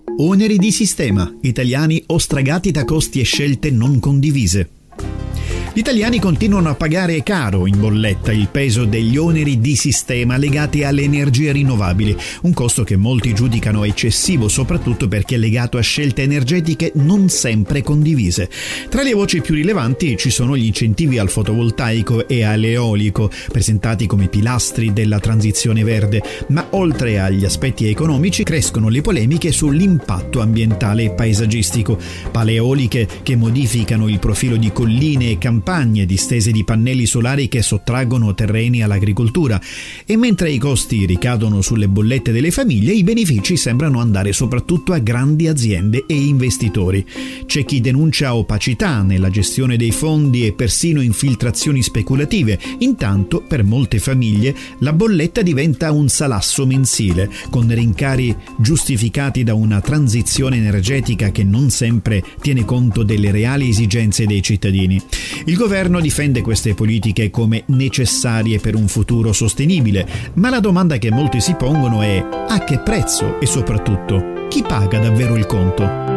Oneri di sistema, italiani ostragati da costi e scelte non condivise. Gli italiani continuano a pagare caro in bolletta il peso degli oneri di sistema legati alle energie rinnovabili, un costo che molti giudicano eccessivo soprattutto perché è legato a scelte energetiche non sempre condivise. Tra le voci più rilevanti ci sono gli incentivi al fotovoltaico e all'eolico, presentati come pilastri della transizione verde, ma oltre agli aspetti economici crescono le polemiche sull'impatto ambientale e paesaggistico. Pale eoliche che modificano il profilo di colline e campagne, distese di pannelli solari che sottraggono terreni all'agricoltura, e mentre i costi ricadono sulle bollette delle famiglie, i benefici sembrano andare soprattutto a grandi aziende e investitori. C'è chi denuncia opacità nella gestione dei fondi e persino infiltrazioni speculative. Intanto per molte famiglie la bolletta diventa un salasso mensile, con rincari giustificati da una transizione energetica che non sempre tiene conto delle reali esigenze dei cittadini. Il governo difende queste politiche come necessarie per un futuro sostenibile, ma la domanda che molti si pongono è: a che prezzo e soprattutto chi paga davvero il conto?